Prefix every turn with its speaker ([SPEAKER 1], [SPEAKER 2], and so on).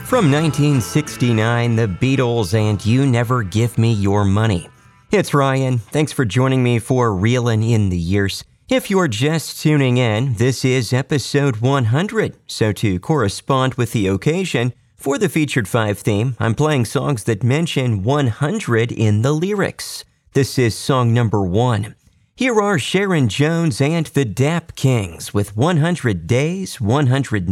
[SPEAKER 1] From 1969, The Beatles and You Never Give Me Your Money. It's Ryan. Thanks for joining me for Reelin' in the Years. If you're just tuning in, this is episode 100. So to correspond with the occasion, for the Featured 5 theme, I'm playing songs that mention 100 in the lyrics. This is song number 1. Here are Sharon Jones and the Dap Kings with 100 Days, 100